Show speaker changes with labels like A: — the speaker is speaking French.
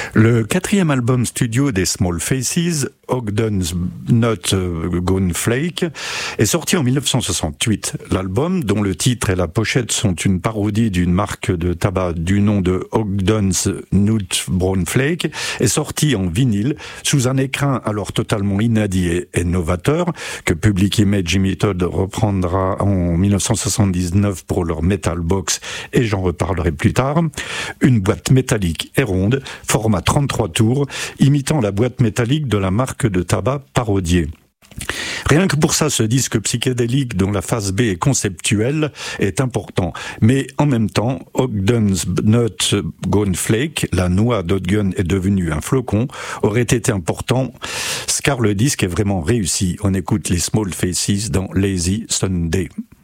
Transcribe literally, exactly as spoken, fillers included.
A: Le quatrième album studio des Small Faces, Ogden's Not Gone Flake, est sorti en dix-neuf cent soixante-huit. L'album, dont le titre et la pochette sont une parodie d'une marque de tabac du nom de Ogden's Not Brown Flake, est sorti en vinyle sous un écrin alors totalement inédit et novateur que Public Image Limited reprendra en dix-neuf cent soixante-dix-neuf pour leur Metal Box, et j'en reparlerai plus tard. Une boîte métallique et ronde, format trente-trois tours, imitant la boîte métallique de la marque de tabac parodiée. Rien que pour ça, ce disque psychédélique dont la phase B est conceptuelle est important. Mais en même temps, Ogden's Not Gone Flake, la noix d'Ogden est devenue un flocon, aurait été important, car le disque est vraiment réussi. On écoute les Small Faces dans Lazy Sunday.